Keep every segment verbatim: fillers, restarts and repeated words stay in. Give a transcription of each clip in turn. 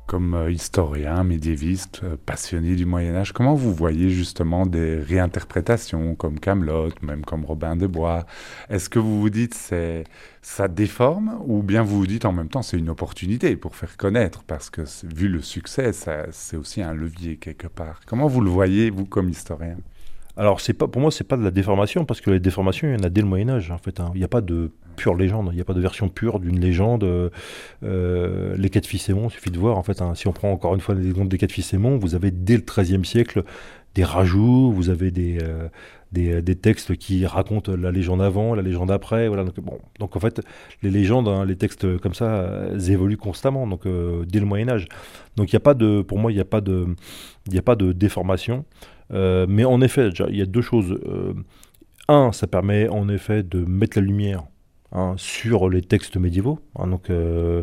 Comme euh, historien, médiéviste, euh, passionné du Moyen-Âge, comment vous voyez justement des réinterprétations comme Camelot, même comme Robin des Bois? Est-ce que vous vous dites c'est ça déforme ou bien vous vous dites en même temps c'est une opportunité pour faire connaître parce que c'est- vu le succès, ça, c'est aussi un levier quelque part. Comment vous le voyez vous comme historien? Alors, c'est pas, pour moi, c'est pas de la déformation, parce que les déformations, il y en a dès le Moyen-Âge, en fait, hein. Il n'y a pas de pure légende, il n'y a pas de version pure d'une légende. Euh, euh, les quatre fils Aymon, il suffit de voir, en fait, hein. Si on prend encore une fois l'exemple des quatre fils Aymon, vous avez dès le treizième siècle des rajouts, vous avez des, euh, des, des textes qui racontent la légende avant, la légende après. Voilà, donc, bon, donc en fait, les légendes, hein, les textes comme ça, euh, elles évoluent constamment, donc euh, dès le Moyen-Âge. Donc il n'y a pas de, pour moi, il n'y a pas de, il n'y a pas de déformation. Euh, mais en effet, déjà, il y a deux choses. Euh, un, ça permet en effet de mettre la lumière, hein, sur les textes médiévaux, hein, donc euh,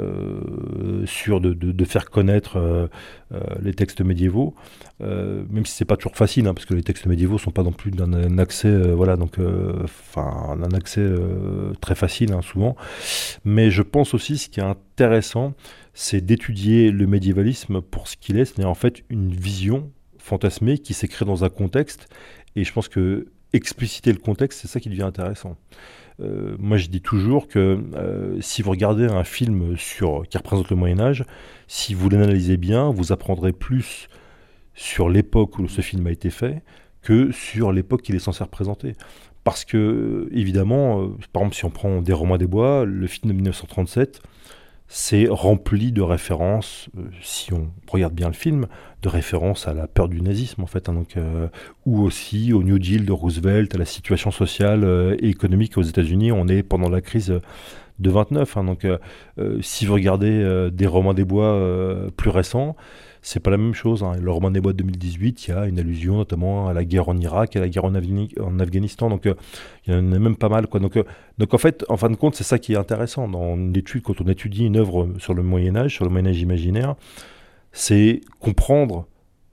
euh, sur de, de- de faire connaître euh, euh, les textes médiévaux, euh, même si c'est pas toujours facile, hein, parce que les textes médiévaux sont pas non plus d'un un accès, euh, voilà, donc, euh, enfin, un accès euh, très facile, hein, souvent. Mais je pense aussi, ce qui est intéressant, c'est d'étudier le médiévalisme pour ce qu'il est, c'est-à-dire en fait une vision fantasmée qui s'est créée dans un contexte. Et je pense que expliciter le contexte, c'est ça qui devient intéressant. Euh, moi, je dis toujours que euh, si vous regardez un film sur, qui représente le Moyen Âge, si vous l'analysez bien, vous apprendrez plus sur l'époque où ce film a été fait que sur l'époque qu'il est censé représenter. Parce que, euh, évidemment, euh, par exemple, si on prend Des Romains des Bois, le film de mille neuf cent trente-sept, c'est rempli de références, euh, si on regarde bien le film, de références à la peur du nazisme, en fait, hein, donc, euh, ou aussi au New Deal de Roosevelt, à la situation sociale euh, et économique aux États-Unis. On est pendant la crise de vingt-neuf, hein, donc, euh, euh, si vous regardez euh, des romans des bois euh, plus récents, c'est pas la même chose, hein. Le roman des bois de deux mille dix-huit, il y a une allusion notamment à la guerre en Irak et à la guerre en, Afghani- en Afghanistan, donc euh, il y en a même pas mal, quoi. Donc, euh, donc en fait, en fin de compte, c'est ça qui est intéressant dans une étude, quand on étudie une œuvre sur le Moyen Âge, sur le Moyen Âge imaginaire, c'est comprendre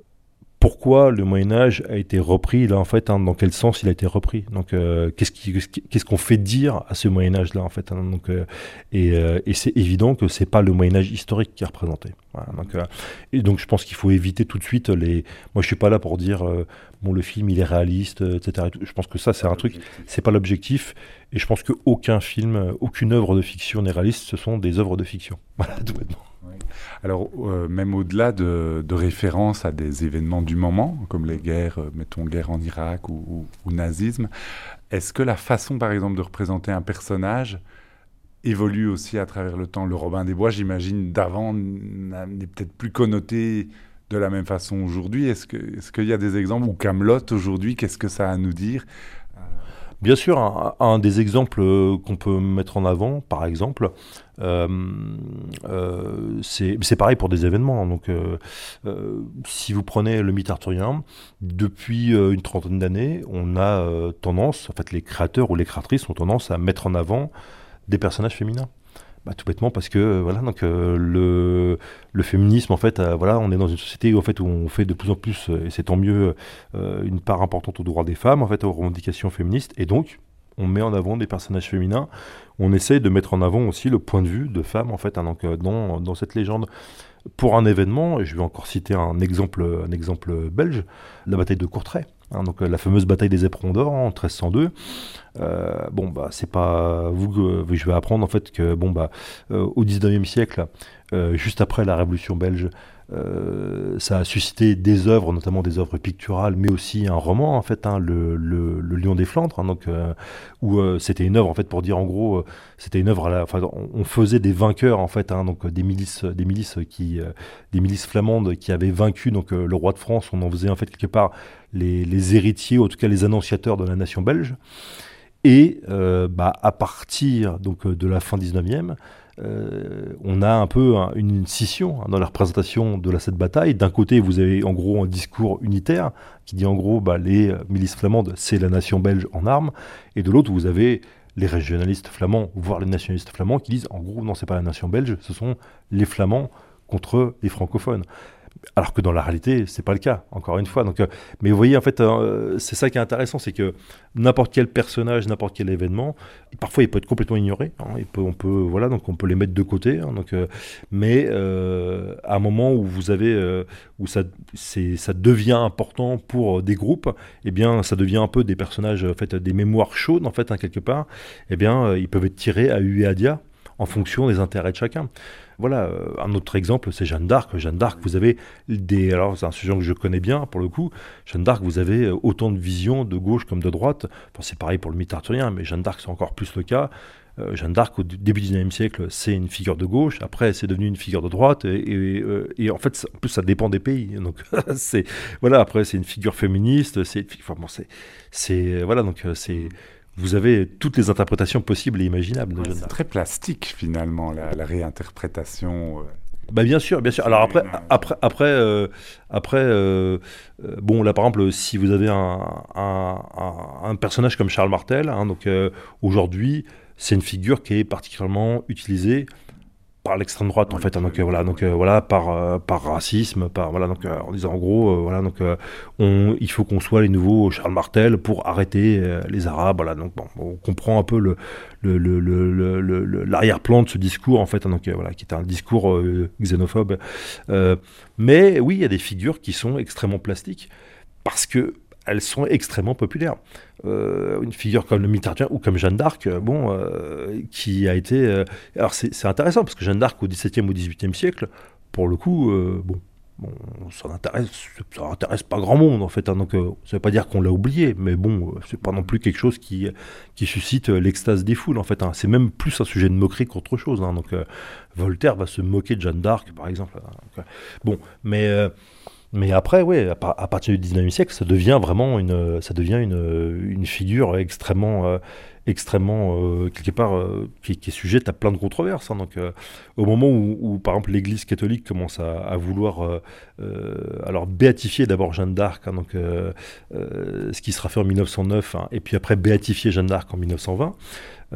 pourquoi le Moyen Âge a été repris, là, en fait, hein, dans quel sens il a été repris. Donc, euh, qu'est-ce qui- qu'est-ce qu'on fait dire à ce Moyen Âge-là, en fait, hein. Donc, euh, et euh, et c'est évident que c'est pas le Moyen Âge historique qui est représenté. Voilà, donc, euh, et donc, je pense qu'il faut éviter tout de suite les. Moi, je suis pas là pour dire euh, bon, le film il est réaliste, euh, et cetera et tout. Je pense que ça, c'est un truc, c'est pas l'objectif. Et je pense qu'aucun film, euh, aucune œuvre de fiction n'est réaliste. Ce sont des œuvres de fiction. Voilà, tout bêtement. Oui. Alors, euh, même au-delà de, de références à des événements du moment, comme les guerres, euh, mettons guerre en Irak ou, ou- ou nazisme, est-ce que la façon, par exemple, de représenter un personnage évolue aussi à travers le temps? Le Robin des Bois, j'imagine, d'avant n'a- n'est peut-être plus connoté de la même façon aujourd'hui. Est-ce que, est-ce qu'il y a des exemples? Ou Camelot aujourd'hui, qu'est-ce que ça a à nous dire? Euh, Bien sûr, un, un des exemples euh, qu'on peut mettre en avant, par exemple, euh, euh, c'est c'est pareil pour des événements, hein. Donc, euh, euh, si vous prenez le mythe arthurien, depuis euh, une trentaine d'années, on a euh, tendance, en fait, les créateurs ou les créatrices ont tendance à mettre en avant des personnages féminins. Bah, tout bêtement parce que euh, voilà, donc euh, le, le féminisme, en fait, euh, voilà, on est dans une société où, en fait, où on fait de plus en plus, euh, et c'est tant mieux, euh, une part importante aux droits des femmes, en fait, aux revendications féministes, et donc on met en avant des personnages féminins. On essaie de mettre en avant aussi le point de vue de femmes, en fait, hein, donc, euh, dans, dans cette légende. Pour un événement, et je vais encore citer un exemple, un exemple belge, la bataille de Courtrai. Hein, donc, euh, la fameuse bataille des éperons d'or en treize cent deux. Euh, bon, bah, c'est pas vous que je vais apprendre, en fait, que bon, bah, euh, au dix-neuvième siècle, euh, juste après la Révolution belge, euh, ça a suscité des œuvres, notamment des œuvres picturales, mais aussi un roman, en fait, hein, le, le- le Lion des Flandres, hein, donc, euh, où euh, c'était une œuvre, en fait, pour dire en gros, euh, c'était une œuvre, à la- enfin, on, on faisait des vainqueurs, en fait, hein, donc, euh, des milices, des milices qui, euh, des milices flamandes qui avaient vaincu, donc, euh, le roi de France. On en faisait, en fait, quelque part les, les héritiers, ou en tout cas les annonciateurs de la nation belge. Et euh, bah, à partir, donc, euh, de la fin dix-neuvième, euh, on a un peu, hein, une scission, hein, dans la représentation de la, cette bataille. D'un côté, vous avez en gros un discours unitaire qui dit en gros, bah, les euh, milices flamandes, c'est la nation belge en armes. Et de l'autre, vous avez les régionalistes flamands, voire les nationalistes flamands, qui disent en gros, non, c'est pas la nation belge, ce sont les Flamands contre les francophones. Alors que dans la réalité, c'est pas le cas, encore une fois. Donc, euh, mais vous voyez, en fait, euh, c'est ça qui est intéressant, c'est que n'importe quel personnage, n'importe quel événement, parfois il peut être complètement ignoré. Hein, il peut, on peut, voilà, donc on peut les mettre de côté. Hein, donc, euh, mais euh, à un moment où vous avez, euh, où ça, c'est, ça devient important pour des groupes, eh bien, ça devient un peu des personnages, en fait, des mémoires chaudes, en fait, hein, quelque part. Eh bien, euh, ils peuvent être tirés à hu et à dia en fonction des intérêts de chacun. Voilà, euh, un autre exemple, c'est Jeanne d'Arc. Jeanne d'Arc, vous avez des... Alors, c'est un sujet que je connais bien, pour le coup. Jeanne d'Arc, vous avez autant de visions, de gauche comme de droite. Enfin, c'est pareil pour le mythe arthurien, mais Jeanne d'Arc, c'est encore plus le cas. Euh, Jeanne d'Arc, au début du dix-neuvième siècle, c'est une figure de gauche. Après, c'est devenu une figure de droite. Et, et, euh, et en fait, ça, en plus, ça dépend des pays. Donc, c'est... Voilà, après, c'est une figure féministe. C'est... Enfin, bon, c'est... c'est... Voilà, donc, c'est... Vous avez toutes les interprétations possibles et imaginables de Ouais, Jeanne c'est d'Arc. très plastique finalement, la, la réinterprétation. euh. Bah bien sûr, bien sûr. Alors après, après, après, euh, après, euh, euh, bon là par exemple, si vous avez un, un, un, un personnage comme Charles Martel, hein, donc euh, aujourd'hui, c'est une figure qui est particulièrement utilisée par l'extrême droite en Oui, fait, hein, donc oui, euh, voilà, donc oui. euh, voilà, par euh, par racisme, par voilà, donc euh, en disant en gros, euh, voilà, donc euh, on, il faut qu'on soit les nouveaux Charles Martel pour arrêter euh, les Arabes, voilà, donc bon, on comprend un peu le le, le, le, le, le- l'arrière-plan de ce discours en fait, hein, donc euh, voilà, qui est un discours euh, xénophobe, Euh, mais oui, il y a des figures qui sont extrêmement plastiques parce que elles sont extrêmement populaires. Euh, une figure comme le mythe arthurien ou comme Jeanne d'Arc, euh, bon, euh, qui a été... euh, alors c'est, c'est intéressant parce que Jeanne d'Arc au dix-septième ou dix-huitième siècle, pour le coup, euh, bon, bon, ça n'intéresse, ça n'intéresse pas grand monde en fait. Hein, donc euh, ça ne veut pas dire qu'on l'a oublié, mais bon, euh, c'est pas non plus quelque chose qui, qui suscite euh, l'extase des foules en fait. Hein. C'est même plus un sujet de moquerie qu'autre chose. Hein. Donc euh, Voltaire va se moquer de Jeanne d'Arc, par exemple. Hein. Donc, euh, bon, mais... euh, mais après, ouais, à, par- à partir du dix-neuvième siècle, ça devient vraiment une, ça devient une, une figure extrêmement, euh, extrêmement euh, quelque part, euh, qui, qui est sujette à plein de controverses. Hein. Donc, euh, au moment où, où, par exemple, l'Église catholique commence à, à vouloir, euh, euh, alors béatifier d'abord Jeanne d'Arc, hein, donc euh, euh, ce qui sera fait en mille neuf cent neuf, hein, et puis après béatifier Jeanne d'Arc en mille neuf cent vingt.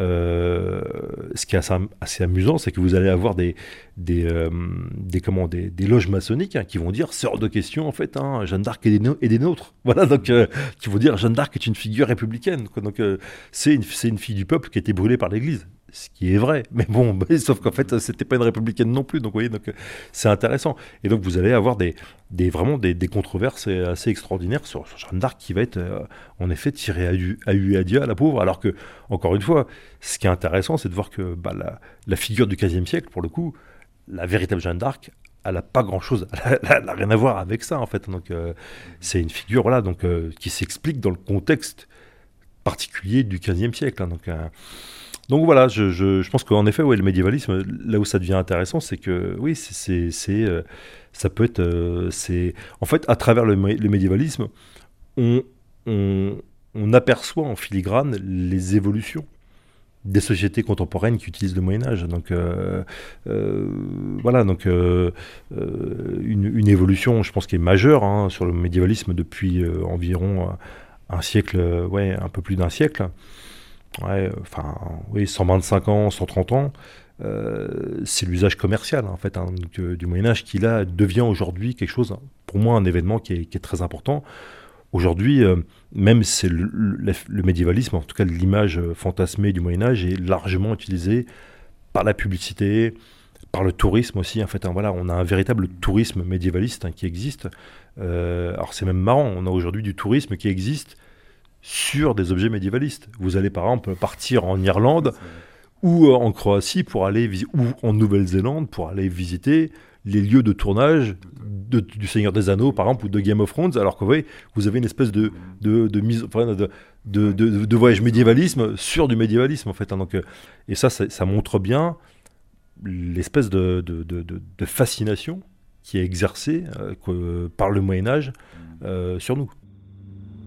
Euh, ce qui est assez, assez amusant, c'est que vous allez avoir des, des, euh, des, comment, des, des loges maçonniques hein, qui vont dire c'est hors de question en fait, hein, Jeanne d'Arc est des, no- est des nôtres. Voilà, donc euh, qui vont dire Jeanne d'Arc est une figure républicaine. Quoi. Donc euh, c'est une, c'est une fille du peuple qui a été brûlée par l'Église. Ce qui est vrai, mais bon, bah, sauf qu'en fait, c'était pas une républicaine non plus, donc vous voyez, donc euh, c'est intéressant. Et donc vous allez avoir des, des vraiment des, des controverses euh, assez extraordinaires sur, sur Jeanne d'Arc qui va être euh, en effet tirée à hu à hu et à dia, la pauvre, alors que encore une fois, ce qui est intéressant, c'est de voir que bah, la, la figure du quinzième siècle, pour le coup, la véritable Jeanne d'Arc, elle n'a pas grand-chose, elle n'a rien à voir avec ça en fait. Donc euh, c'est une figure voilà, donc, euh, qui s'explique dans le contexte particulier du quinzième siècle. Hein, donc, euh, donc voilà, je, je, je pense qu'en effet, ouais, le médiévalisme, là où ça devient intéressant, c'est que oui, c'est, c'est, c'est, euh, ça peut être, euh, c'est, en fait, à travers le, mé- le médiévalisme, on, on, on aperçoit en filigrane les évolutions des sociétés contemporaines qui utilisent le Moyen Âge. Donc euh, euh, voilà, donc euh, euh, une, une évolution, je pense, qui est majeure hein, sur le médiévalisme depuis euh, environ euh, un siècle, euh, ouais, un peu plus d'un siècle. Ouais, enfin, oui, cent vingt-cinq ans, cent trente ans. Euh, c'est l'usage commercial en fait hein, donc, euh, du Moyen Âge qui là devient aujourd'hui quelque chose, pour moi, un événement qui est, qui est très important. Aujourd'hui, euh, même c'est le, le, le médiévalisme, en tout cas l'image euh, fantasmée du Moyen Âge, est largement utilisée par la publicité, par le tourisme aussi. En fait, hein, voilà, on a un véritable tourisme médiévaliste hein, qui existe. Euh, alors c'est même marrant, on a aujourd'hui du tourisme qui existe sur des objets médiévalistes. Vous allez par exemple partir en Irlande ou euh, en Croatie pour aller visi- ou en Nouvelle-Zélande pour aller visiter les lieux de tournage de- du Seigneur des Anneaux, par exemple, ou de Game of Thrones, alors que vous voyez, vous avez une espèce de, de, de, mise, enfin, de, de, de, de voyage médiévalisme sur du médiévalisme, en fait. Hein, donc, euh, et ça, ça, ça montre bien l'espèce de, de, de, de, de fascination qui est exercée euh, que- par le Moyen-Âge euh, sur nous.